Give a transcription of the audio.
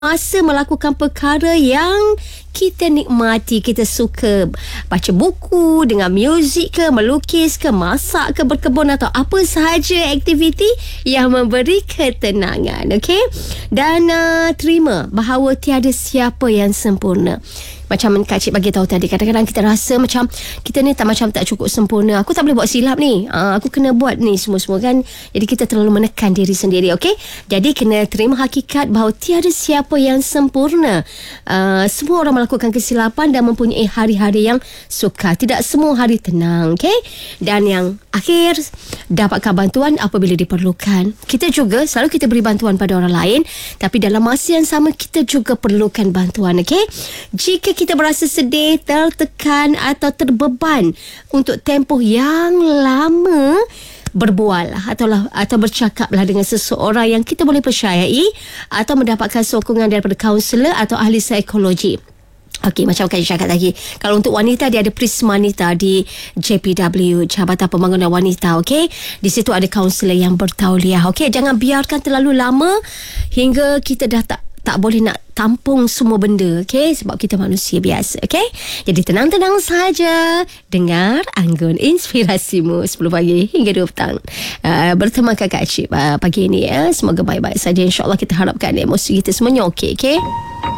masa melakukan perkara yang kita nikmati, kita suka baca buku, dengar muzik ke, melukis ke, masak ke, berkebun atau apa sahaja aktiviti yang memberi ketenangan, okey? Dan terima bahawa tiada siapa yang sempurna. Macam Kak Cik bagi tahu tadi, kadang-kadang kita rasa macam kita ni tak cukup sempurna. Aku tak boleh buat silap ni. Aku kena buat ni semua-semua kan. Jadi kita terlalu menekan diri sendiri, okey? Jadi kena terima hakikat bahawa tiada siapa yang sempurna. Semua orang melakukan kesilapan dan mempunyai hari-hari yang sukar. Tidak semua hari tenang, okey? Dan yang akhir, dapatkan bantuan apabila diperlukan. Kita juga selalu kita beri bantuan pada orang lain, tapi dalam masa yang sama kita juga perlukan bantuan, okey? Jika kita berasa sedih, tertekan atau terbeban untuk tempoh yang lama, berbual atau bercakaplah dengan seseorang yang kita boleh percayai atau mendapatkan sokongan daripada kaunselor atau ahli psikologi. Okey, macam Kak cakap tadi, kalau untuk wanita dia ada Prismanita di JPW, Jabatan Pembangunan Wanita, okey? Di situ ada kaunselor yang bertauliah, okey? Jangan biarkan terlalu lama hingga kita dah tak boleh nak tampung semua benda, okey? Sebab kita manusia biasa, okey? Jadi tenang-tenang saja, dengar Anggun Inspirasimu 10 pagi hingga 2 petang. Bertemu Kak Cik pagi ini ya. Semoga baik-baik saja, insya-Allah. Kita harapkan emosi kita semuanya okey, okey?